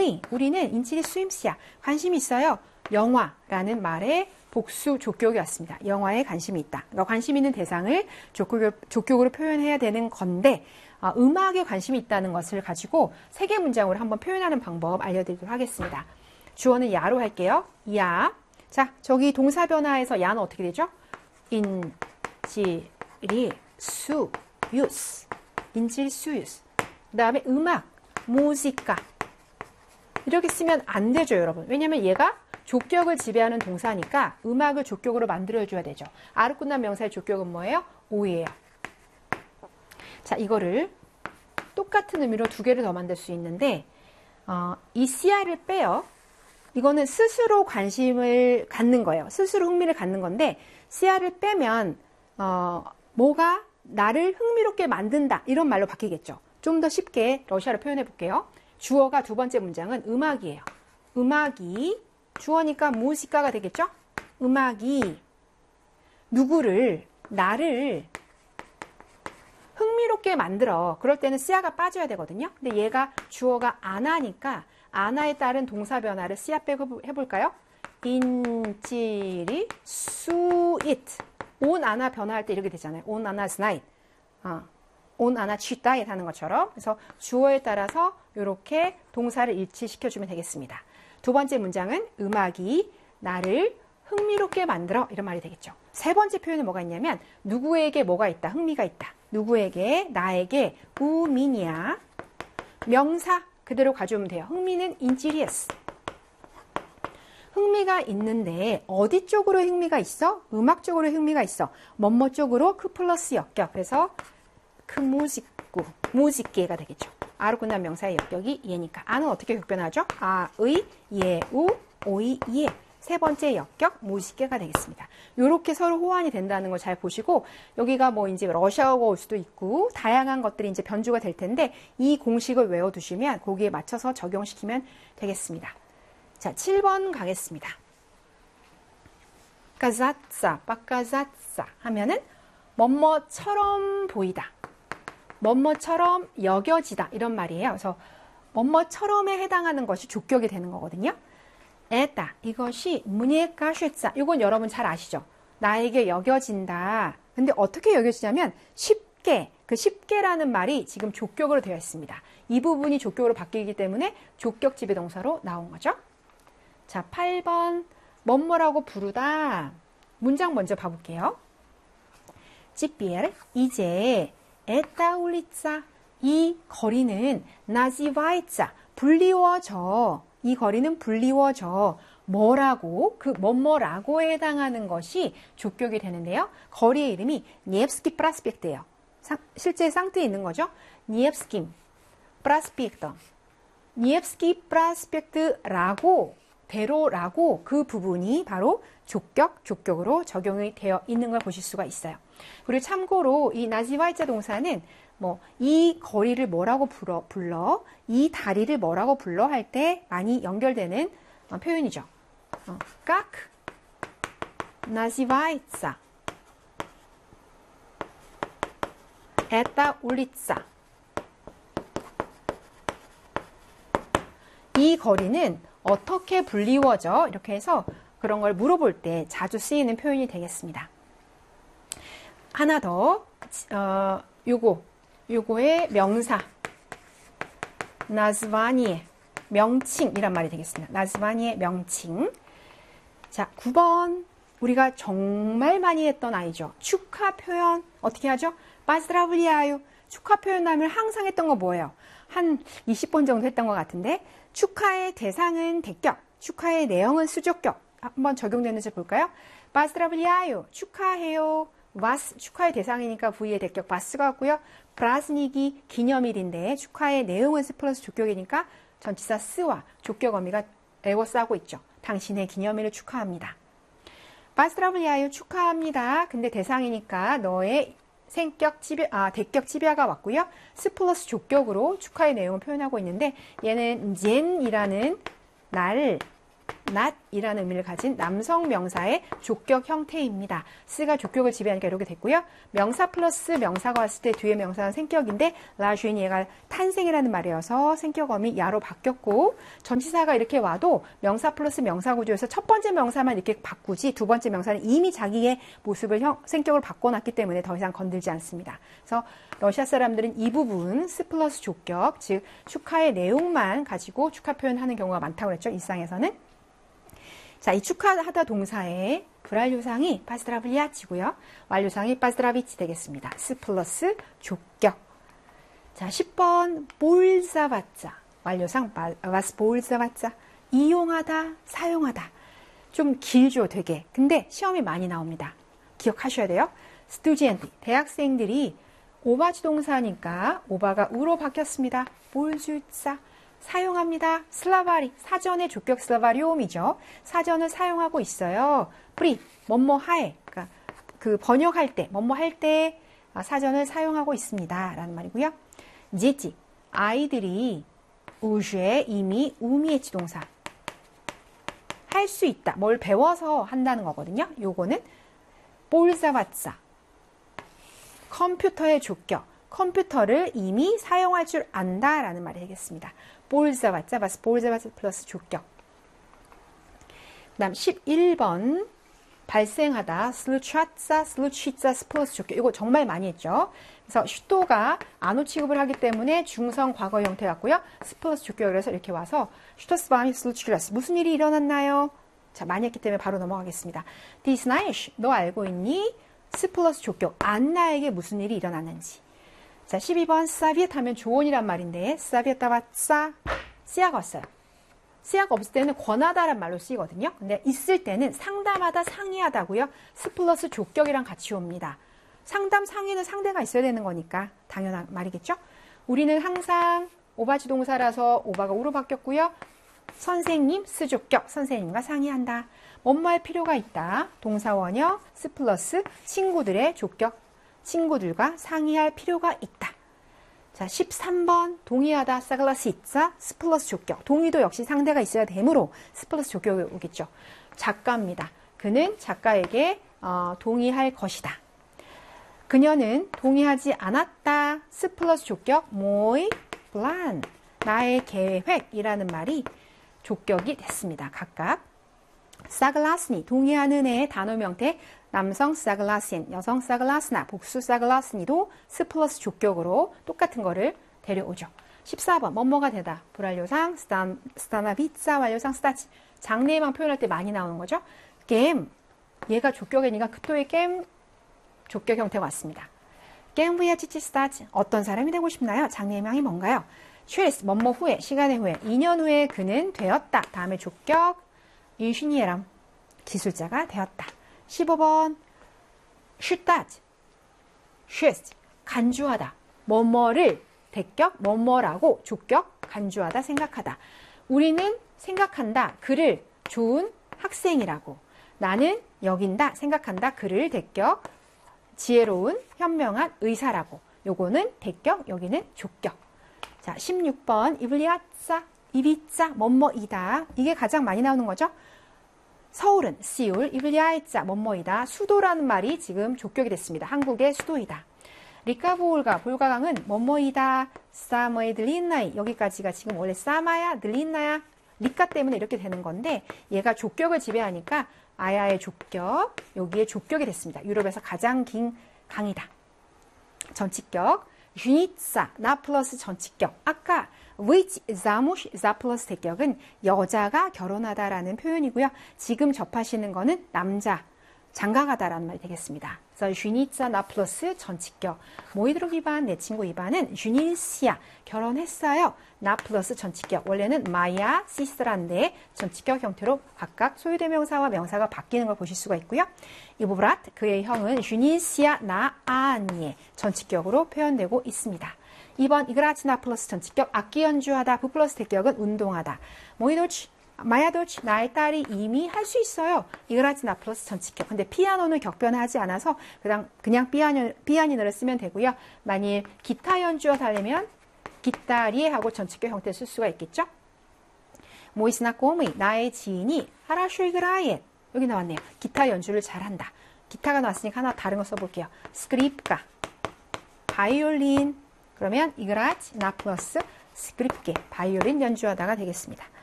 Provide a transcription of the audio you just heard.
우리는 인치리 수임씨야. 관심이 있어요. 영화라는 말의 복수 족격이 왔습니다. 영화에 관심이 있다. 그러니까 관심 있는 대상을 족격으로 표현해야 되는 건데 음악에 관심이 있다는 것을 가지고 세 개 문장으로 한번 표현하는 방법 알려드리도록 하겠습니다. 주어는 야로 할게요. 야. 자, 저기 동사 변화에서 야는 어떻게 되죠? 인지리 수유스. 인지리 수유스. 그 다음에 음악, 무지까. 이렇게 쓰면 안 되죠, 여러분. 왜냐면 얘가 족격을 지배하는 동사니까 음악을 족격으로 만들어줘야 되죠. 아로 끝난 명사의 족격은 뭐예요? 오예요. 자, 이거를 똑같은 의미로 두 개를 더 만들 수 있는데 이 CR을 빼요. 이거는 스스로 관심을 갖는 거예요. 스스로 흥미를 갖는 건데 CR을 빼면 뭐가 나를 흥미롭게 만든다 이런 말로 바뀌겠죠. 좀 더 쉽게 러시아로 표현해 볼게요. 주어가 두 번째 문장은 음악이에요. 음악이 주어니까 무시카가 되겠죠? 음악이 누구를 나를 흥미롭게 만들어. 그럴 때는 씨아가 빠져야 되거든요. 근데 얘가 주어가 아나니까 아나에 따른 동사 변화를 씨아 빼고 해볼까요? 인치리 수잇. 온 아나 변화할 때 이렇게 되잖아요. 온 아나 스나잇. 온 아나 취따잇 하는 것처럼. 그래서 주어에 따라서 이렇게 동사를 일치시켜주면 되겠습니다. 두 번째 문장은 음악이 나를 흥미롭게 만들어 이런 말이 되겠죠. 세 번째 표현은 뭐가 있냐면 누구에게 뭐가 있다, 흥미가 있다. 누구에게, 나에게, 우민이야. 명사 그대로 가져오면 돼요. 흥미는 인지리에스. 흥미가 있는데 어디 쪽으로 흥미가 있어? 음악 쪽으로 흥미가 있어. 뭐뭐 쪽으로 크 플러스 역격. 그래서 크 무직구, 무직계가 되겠죠. 아로 끝난 명사의 역격이 예니까. 아는 어떻게 격변하죠? 아의, 예우, 오이, 예. 세 번째 역격, 무식계가 되겠습니다. 이렇게 서로 호환이 된다는 걸 잘 보시고, 여기가 뭐 이제 러시아어가 올 수도 있고, 다양한 것들이 이제 변주가 될 텐데, 이 공식을 외워두시면 거기에 맞춰서 적용시키면 되겠습니다. 자, 7번 가겠습니다. 까자짜, 빠까자짜 하면은, 뭐뭐처럼 보이다. 뭐뭐처럼 여겨지다. 이런 말이에요. 그래서, 뭐뭐처럼에 해당하는 것이 족격이 되는 거거든요. 에따 이것이 문예가쉐짜 이건 여러분 잘 아시죠? 나에게 여겨진다. 근데 어떻게 여겨지냐면 쉽게 그 쉽게라는 말이 지금 족격으로 되어 있습니다. 이 부분이 족격으로 바뀌기 때문에 족격 지배 동사로 나온 거죠. 자 8번 뭐뭐라고 부르다. 문장 먼저 봐볼게요. 찌삐엘 이제 에따 울리짜 이 거리는 나지와이짜 불리워져. 이 거리는 불리워져. 뭐라고? 그 뭐뭐라고에 해당하는 것이 족격이 되는데요. 거리의 이름이 니엡스키 프라스펙트예요. 실제 쌍트에 있는 거죠. 니엡스키 프라스펙트. 니엡스키 프라스펙트라고 대로라고 그 부분이 바로 족격으로 적용이 되어 있는 걸 보실 수가 있어요. 그리고 참고로 이 나지와이자 동사는 뭐 이 거리를 뭐라고 불러 이 다리를 뭐라고 불러 할 때 많이 연결되는 표현이죠. 깍 나지와이자 에따 울리자 이 거리는 어떻게 불리워져? 이렇게 해서 그런 걸 물어볼 때 자주 쓰이는 표현이 되겠습니다. 하나 더 요거의 명사 나즈바니의 명칭이란 말이 되겠습니다. 나즈바니의 명칭. 자, 9번 우리가 정말 많이 했던 아이죠. 축하 표현 어떻게 하죠? 바스드라블리아유. 축하 표현하면 항상 했던 거 뭐예요? 한 20번 정도 했던 것 같은데 축하의 대상은 대격, 축하의 내용은 수적격. 한번 적용되는지 볼까요? 바스드라블리아유. 축하해요. 바스 축하의 대상이니까 V의 대격 바스가 왔고요. 브라스닉이 기념일인데 축하의 내용은 스 플러스 족격이니까 전치사 스와 족격 어미가 에워싸고 있죠. 당신의 기념일을 축하합니다. 바스드라블리아유 축하합니다. 근데 대상이니까 너의 대격 집야가 왔고요. 스 플러스 족격으로 축하의 내용을 표현하고 있는데 얘는 젠이라는 날 not이라는 의미를 가진 남성 명사의 족격 형태입니다. 쓰가 족격을 지배하니까 이렇게 됐고요. 명사 플러스 명사가 왔을 때 뒤에 명사는 생격인데 라주인 얘가 탄생이라는 말이어서 생격어미 야로 바뀌었고 전치사가 이렇게 와도 명사 플러스 명사 구조에서 첫 번째 명사만 이렇게 바꾸지 두 번째 명사는 이미 자기의 모습을 생격을 바꿔놨기 때문에 더 이상 건들지 않습니다. 그래서 러시아 사람들은 이 부분 스 플러스 족격 즉 축하의 내용만 가지고 축하 표현하는 경우가 많다고 그랬죠. 일상에서는. 자, 이 축하하다 동사의 불완료상이 파스트라블리아치고요. 완료상이 파스트라비치 되겠습니다. 스 플러스 족격. 자, 10번 볼사바자. 완료상 와스 볼사바자. 이용하다, 사용하다. 좀 길죠, 되게. 근데 시험이 많이 나옵니다. 기억하셔야 돼요. 스튜디엔트, 대학생들이 오바지 동사니까 오바가 우로 바뀌었습니다. 볼주자. 사용합니다. 슬라바리, 사전의 족격 슬라바리옴이죠. 사전을 사용하고 있어요. 프리, 뭐뭐하에, 그러니까 그 번역할 때, 뭐뭐할 때 사전을 사용하고 있습니다. 라는 말이고요. 제지, 아이들이 우주에 이미 우미에치 동사. 할 수 있다. 뭘 배워서 한다는 거거든요. 요거는 볼사바자. 컴퓨터의 족격. 컴퓨터를 이미 사용할 줄 안다라는 말이 되겠습니다. 볼자바자 바스 볼자바자 플러스 족격. 그 다음 11번 발생하다 슬루차자 슬루치자 플러스 족격. 이거 정말 많이 했죠. 그래서 슈토가 안호 취급을 하기 때문에 중성 과거 형태 같고요. 스 플러스 족격을 해서 이렇게 와서 슈토스바미 슬루치라스 무슨 일이 일어났나요? 자, 많이 했기 때문에 바로 넘어가겠습니다. 디스나이쉬 너 알고 있니? 스 플러스 족격 안나에게 무슨 일이 일어났는지. 자, 12번 사비엣 하면 조언이란 말인데 사비엣다와 씨앗가 왔어요. 씨앗가 없을 때는 권하다란 말로 쓰이거든요. 근데 있을 때는 상담하다, 상의하다고요. 스 플러스 족격이랑 같이 옵니다. 상담, 상의는 상대가 있어야 되는 거니까 당연한 말이겠죠. 우리는 항상 오바지 동사라서 오바가 우로 바뀌었고요. 선생님, 스족격, 선생님과 상의한다. 뭐뭐할 필요가 있다. 동사원형, 스 플러스 친구들의 족격. 친구들과 상의할 필요가 있다. 자, 13번 동의하다 사글라스 있자 스 플러스 족격. 동의도 역시 상대가 있어야 되므로 스 플러스 족격이 오겠죠. 작가입니다. 그는 작가에게 동의할 것이다. 그녀는 동의하지 않았다. 스 플러스 족격 모이 플란 나의 계획이라는 말이 족격이 됐습니다. 각각. 사글라스니 동의하는 애의 단어 명태 남성 사글라스인, 여성 사글라스나, 복수 사글라스니도 스 플러스 족격으로 똑같은 거를 데려오죠. 14번 뭐뭐가 되다. 불완료상 스타나비자 완료상 스타치. 장래희망 표현할 때 많이 나오는 거죠. 게임 얘가 족격이니까 그토의 게임 족격 형태가 왔습니다. 게임 via 치치 스타치. 어떤 사람이 되고 싶나요? 장래희망이 뭔가요? 최스 뭐뭐 후에 시간의 후에 2년 후에 그는 되었다. 다음에 족격 인슈니에람 기술자가 되었다. 15번 슈따즈 슈스 간주하다. 뭐뭐를 대격 뭐뭐라고 족격 간주하다 생각하다. 우리는 생각한다. 그를 좋은 학생이라고. 나는 여긴다. 생각한다. 그를 대격 지혜로운 현명한 의사라고. 요거는 대격 여기는 족격. 자 16번 이블리아짜 이비짜 뭐뭐이다. 이게 가장 많이 나오는 거죠. 서울은 시울, 이블리아이자 뭐뭐이다. 수도라는 말이 지금 족격이 됐습니다. 한국의 수도이다. 리카볼가 볼가강은 뭐뭐이다. 사마이 들린나이 여기까지가 지금 원래 사마야 들린나야 리카 때문에 이렇게 되는 건데 얘가 족격을 지배하니까 아야의 족격 여기에 족격이 됐습니다. 유럽에서 가장 긴 강이다. 전치격 유니ца 나 플러스 전치격 아까 which замуж за 플러스 대격은 여자가 결혼하다라는 표현이고요. 지금 접하시는 거는 남자 장가가다라는 말이 되겠습니다. 그래서 유니짜 나 플러스 전치격 모이드로 이반 내 친구 이반은 유니시아 결혼했어요. 나 플러스 전치격 원래는 마야 시스란데 전치격 형태로 각각 소유대명사와 명사가 바뀌는 걸 보실 수가 있고요. 이보브라트 그의 형은 유니시아 나 아니에 전치격으로 표현되고 있습니다. 2번 이그라치나 플러스 전치격 악기 연주하다 부 플러스 대격은 운동하다. 모이도치 마야도치 나의 딸이 이미 할 수 있어요. 이그라치나 플러스 전치격. 근데 피아노는 격변하지 않아서 그냥 피아니노를 쓰면 되고요. 만일 기타 연주어 달려면 기타리에 하고 전치격 형태를 쓸 수가 있겠죠. Moj znakomy, 나의 지인이 хорошо играет. 여기 나왔네요. 기타 연주를 잘한다. 기타가 나왔으니까 하나 다른 거 써볼게요. 스크립카, 바이올린. 그러면 играть 나 플러스 스크립게, 바이올린 연주하다가 되겠습니다.